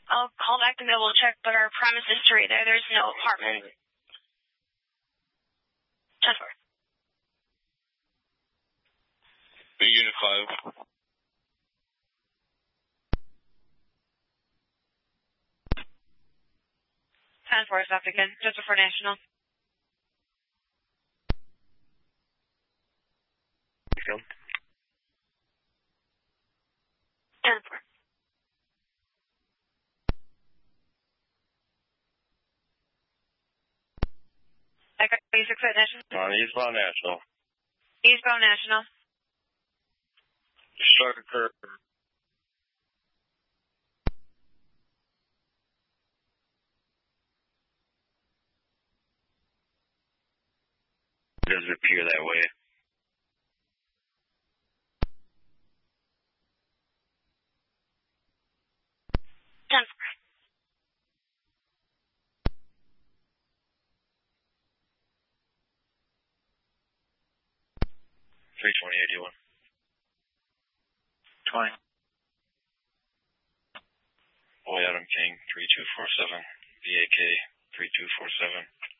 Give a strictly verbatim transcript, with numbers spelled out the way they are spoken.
I'll call back to be able to check, but our premise is three there. There's no apartment. ten four. Unit five. ten four, stop again. Just before National. Go. ten four. I got basic at National. On eastbound National. Eastbound National. Struck occurred. It doesn't appear that way. ten four. three twenty eighty-one. twenty. Boy Adam King, three two four seven. V A K, three two four seven.